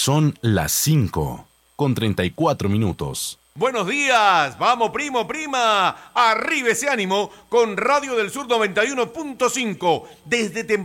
Son las 5:34. Buenos días, vamos primo, prima, arriba ese ánimo con Radio del Sur 91.5, desde temprano.